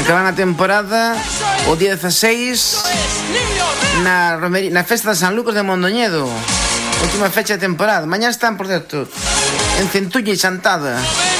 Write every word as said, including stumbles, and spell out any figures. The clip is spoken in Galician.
Acaban a temporada o día dezaseis na, romería, na festa de San Lucas de Mondoñedo. Última fecha de temporada. Mañá están, por certo, en Centuña e Chantada.